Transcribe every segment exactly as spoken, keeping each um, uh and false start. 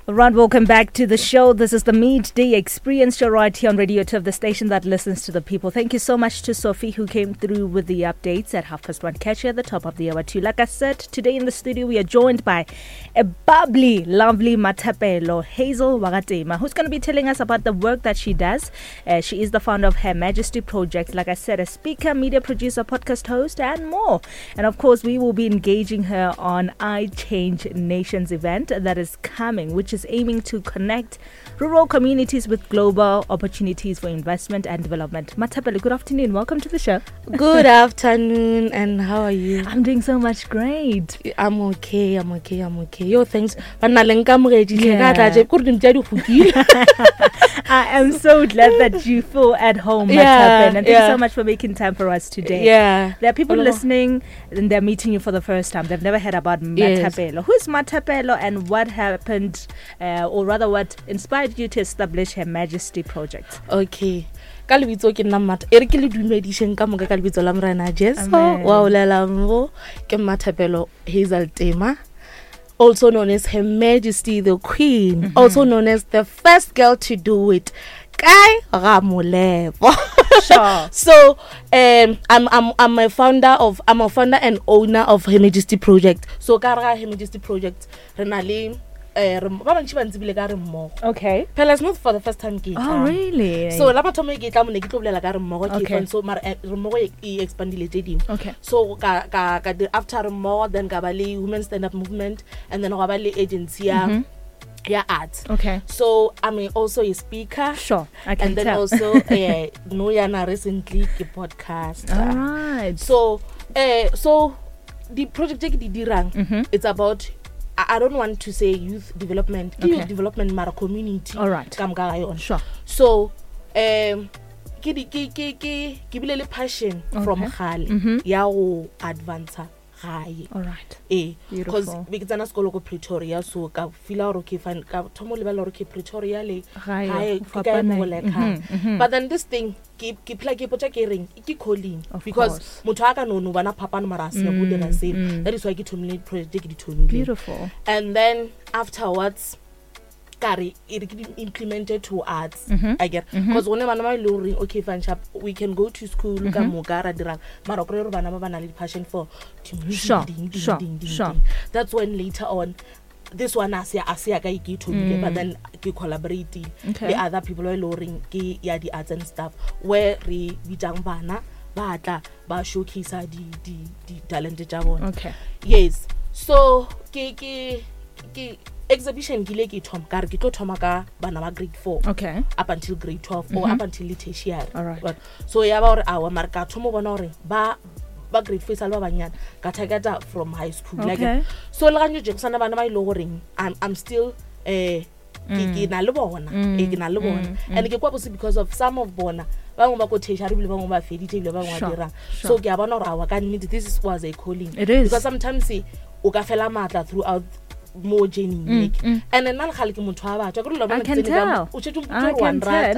Right, welcome back to the show. This is the Midday Experience show right here on Radio two, the station that listens to the people. Thank you so much to Sophie who came through with the updates at half past one. Catch you at the top of the hour too. Like I said, today in the studio we are joined by a bubbly, lovely Mathapelo, Hazel Wagatema, who's going to be telling us about the work that she does. Uh, she is the founder of Her Majesty Project, like I said, a speaker, media producer, podcast host, and more. And of course, we will be engaging her on I Change Nations event that is coming, which is aiming to connect rural communities with global opportunities for investment and development. Mathapelo, good afternoon. Welcome to the show. Good afternoon, and how are you? I'm doing so much great. I'm okay, I'm okay, I'm okay. Yo, thanks. Yeah. I am so glad that you feel at home, Yeah, Mathapelo, and thank yeah. you so much for making time for us today. Yeah. There are people Hello. listening and they're meeting you for the first time. They've never heard about Yes. Mathapelo. Who's Mathapelo and what happened, uh, or rather what inspired you to establish Her Majesty Project? Okay. Ka lebitso ke nna Mat- e re ke le dumedisheng ka moka ka lebitso la Morena Jesu Amen. wa o lela mbo ke Mathapelo Hazel Tema, also known as Her Majesty the Queen, Mm-hmm. also known as the first girl to do it. Kai Ramolevo. Sure. So um I'm I'm I'm a founder of I'm a founder and owner of Her Majesty Project. So ka ra Her Majesty Project re na le eh re ba bantsi ba ntsibile ka re mmogo. Okay. Phela it's not for the first time ke Oh, tla. really? So la batho me ke tla mo ne ke tlo bolela ka re mmogo ke Okay. fon so mara eh, re mmogo e expandile tse dingwe. Okay. So ka ka ka di- after re mmogo then ka ba le women stand up movement and then ga ba le agency ya Mhm. ya arts. Okay. So I'm a- also a speaker. Sure. I can And then tell. also eh no yana recently ke podcast. All right. So eh so the project e ke di dirang Mhm. it's about I I don't want to say youth development, Okay. youth development mara community. All right. Kam ka yona. Sure. So um ke di ke ke ke ke bile le passion from Okay. gale Mhm. ya go advance gae. All right. Eh because Beautiful. be ke tsana sekolo ko Pretoria so ka feel gore ke fan ka thomo le ba le gore ke Pretoria le Gae, gae go ke ka fapana. mo le Mhm, ka. mhm. But then this thing ke ke phela ke potsa ke reng ke calling Of because course. motho a ka no no bana phapano mara se go Mm, dira se. mm. That is why ke thomile project ke di thomile. Beautiful. And then afterwards kare it implemented to arts. Mhm. I get Mhm. because whenever I learning okay fine sharp we can go to school ka Mhm. moka ra dira mara gore bana ba bana le passion for to music, Sure, ding, ding, sure, ding, ding, sure. ding. That's when later on this one asia asia ka ke thomile Mm. but then ke collaborate Okay. with other people who learning ke ya di arts and stuff where re bitang bana ba tla ba showcase di di di talent tsa bona. Okay. Yes. So ke ke ke exhibition ke le ke thoma ka re ke tlo thoma ka bana ba grade four Okay. up until grade twelve or Mhm. up until le tertiary. All right. But so ya ba gore awa mara ka thoma bona gore ba ba grade four sa le ba banyana ka targeta from high school. Okay. Like so le ganyo je sana bana ba ile gore I'm I'm still eh ke ke na le bona Mm. e ke na le bona Mm, mm. and ke kwa bose because of some of bona bangwe ba ko tertiary bile bangwe ba feditse bile bangwe Sure, ba dirang. sure. So ke a bona gore awa ka nnete this is was a calling. It is. Because sometimes eh, o ka fela matla throughout more journey Mm, mm, mm. and then na le khale ke motho a batho ke re lo I bona can tell. o tshetse I o can one rata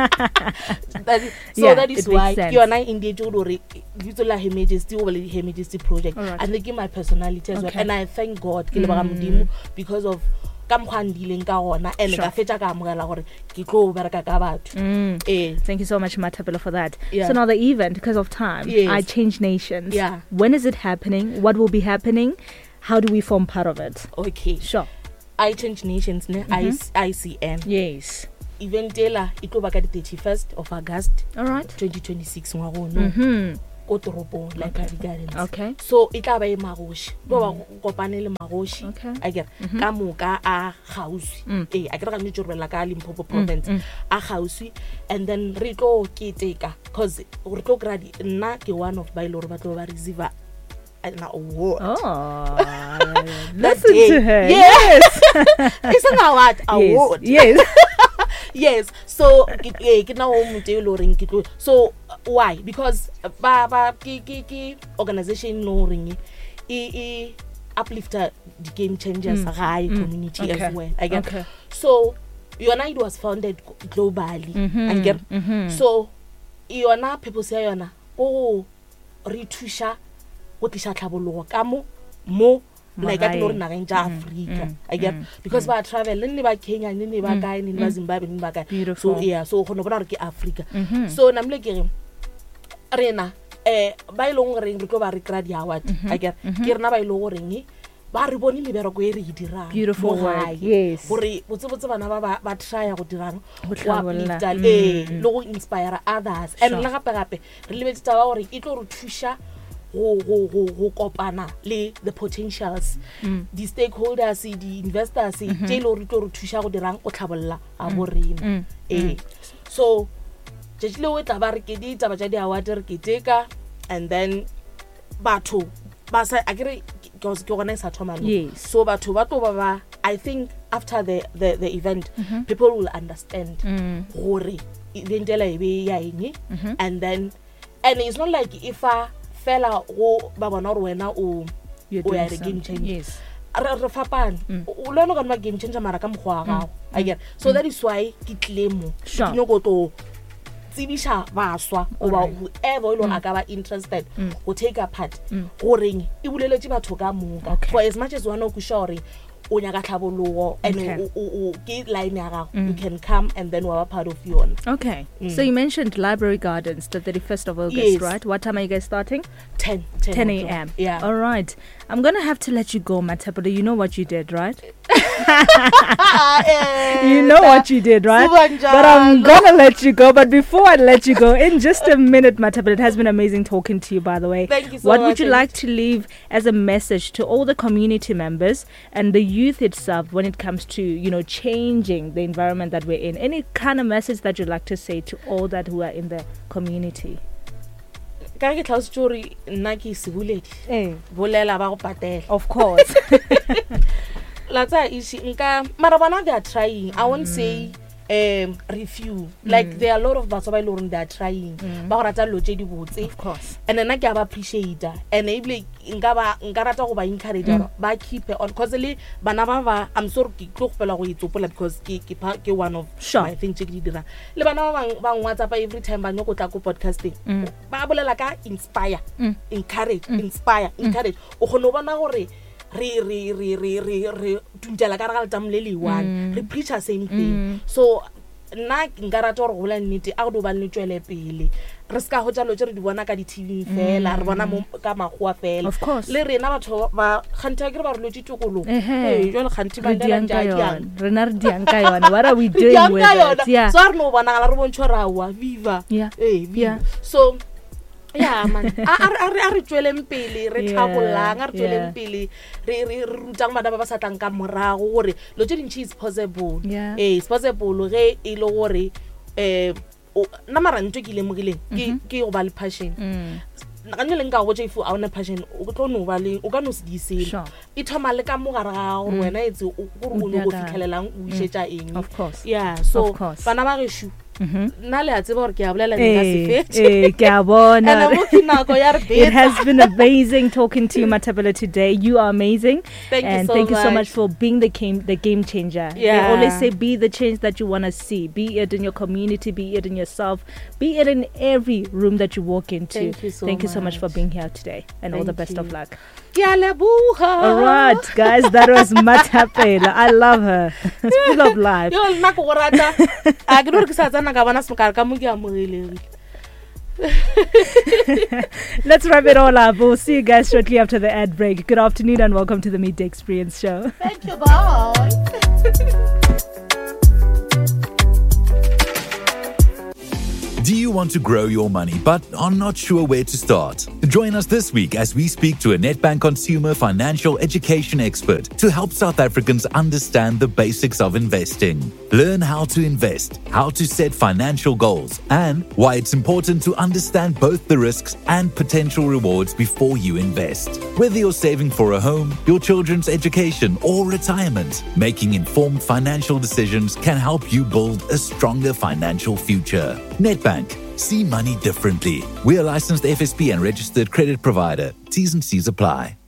tell. that is, so Yeah, that it is makes why sense. ke yona indie tse go re bitso la Her Majesty o le Her Majesty Project All right. and they give my personality as Okay. well and I thank God ke le ba Mm. modimo because of ka mkhwa ndileng ka gona and Sure. ka fetsa ka amogela gore ke tlo bereka ka batho Mm. eh Thank you so much, Mathapelo, for that. Yeah. So now the event, because of time, Yes. I Change Nations. Yeah. When is it happening? What will be happening? How do we form part of it? okay Sure. I Change Nations ne Mhm. I C N Yes. event ela e tlo ba ka di thirty-first of August All right. twenty twenty-six ngwa go no Mm-hmm. ko toropong Library Gardens. Okay. So e tla ba e magoshi bo ba kopane le magoshi Okay. a get Mhm. ka moka a gausi Mm. eh a ke re ga ntse re la ka Limpopo province mm. a gausi and then re tlo keteka cause re tlo gradi nna ke one of ba ile re ba tlo ba receive an award. Oh, That listen day. to her. Yeah. It's an award award. Yes. Yes. Yes, so ke eh, ke na o motho yo loreng ke tlo so uh, why because uh, ba ba ke ke ke organization no ring e e uplifter the game changers Mm, high mm, community okay, as well I get okay. so yona it was founded globally Mhm, I get mhm. so yona purpose ya yona o re thusha go tlisha tlhabologo ka mo mo like a no nageng ja Africa I get because ba travel nne ba Kenya nne ba kae nne ba Zimbabwe nne ba kae so yeah so go no bona re ke Africa so namle ke rena eh ba ilong re re go ba re kra di award I get ke rena ba ilong reng ba re bone mebereko e re e dirang beautiful work yes gore botse botse bana ba ba try go dirang go uplifta eh lo go inspire others and la gape gape re lebetse taba gore e tlo re thusha go go go go kopana le the potentials the stakeholders the investors tse lo re tlo re thusha go dirang go tlhabolla a borena eh so jele o tla ba re ke di taba ja di award re ke teka and then batho ba sa akere because ke gona sa thoma yes so batho ba tlo ba ba I think after the the the event mm-hmm. people will understand gore identela ebe ya eng and then and it's not like if a fella go ba bona re wena o o ya re game changer yes re re fapana o lona ka ma game changer mara ka mogwa gago I get so that is why ke claim ke no go to tsibisha baswa oba whoever lo aka ba interested go take a part go reng e buleletse batho ka moka for as much as one o kushore o nyaka tlhabologo and o ke line ya gago you can come and then we are part of you on okay mm. So you mentioned Library Gardens the thirty-first of August yes. Right, what time are you guys starting? ten a.m. Yeah, all right, I'm gonna have to let you go, Matapelo. You know what you did, right? You know what you did, right? But I'm gonna let you go. But before I let you go, in just a minute, Matapelo, it has been amazing talking to you, by the way. Thank you so what much. What would you like to leave as a message to all the community members and the youth itself when it comes to, you know, changing the environment that we're in? Any kind of message that you'd like to say to all that who are in the community? Ka ke tla story nna ke sibuledi eh bolela ba go patela of course la tsa ishi nka mara bana they are trying I won't say um review like there are a lot of batho ba ilong they are trying ba go rata lo tse di botse of course and then I ke ba appreciate and able nka ba nka rata go ba encourage ba keep on cause le bana ba ba I'm sorry ke tlo go pela go itsopola because ke ke ke one of my things ke di dira le bana ba ba WhatsApp every time ba nyoko tla go podcasting ba bolela ka inspire encourage inspire encourage o gone bona gore re re re re re re tuntela ka ra tsa moleli one re preach the same thing so nna nka rata gore go la nnete a go do ba le tswele pele re ska go tshalo tse re di bona ka di T V fela re bona mo ka magwa fela le rena batho ba khanta ke re ba re lo titokolo eh jole khanti ba ndela njadiang rena re diang ka yona what are we doing with it yeah so re no bona la re bontsho rawa viva eh viva so yeah man a re a re tsweleng pele re tlhabolang a re tsweleng pele re re rutang bana ba ba sa tlang ka morago gore lo tse dintsi is possible eh is possible ge e le gore eh na mara ntwe ke le mogileng ke ke go ba le passion nna le nka go tšeifu a ona passion o tlo no ba le o ka no se di sele e thoma le ka mogare ga gore wena etse o go go fitlhelelang o ishetsa eng of course yeah so bana ba ge shu nna le a tseba gore ke a bolela nka sefetse eh ke a bona it has been amazing talking to you Matapelo today. You are amazing thank and you so thank much. you so much for being the game the game changer. Yeah. They always say be the change that you want to see, be it in your community, be it in yourself, be it in every room that you walk into. Thank you so thank much. you so much for being here today and thank all the best you. of luck. All right, guys, that was Matapelo. I love her. It's full of life. Yo nna go rata a ke no re ke sa tsana ka bana smokara ka mo ke a mogile. Let's wrap it all up. We'll see you guys shortly after the ad break. Good afternoon and welcome to the Meet the Experience show. Thank you, bye. Do you want to grow your money but are not sure where to start? Join us this week as we speak to a Nedbank consumer financial education expert to help South Africans understand the basics of investing. Learn how to invest, how to set financial goals, and why it's important to understand both the risks and potential rewards before you invest. Whether you're saving for a home, your children's education, or retirement, making informed financial decisions can help you build a stronger financial future. Nedbank. See money differently. We are licensed F S B and registered credit provider. T's and C's apply.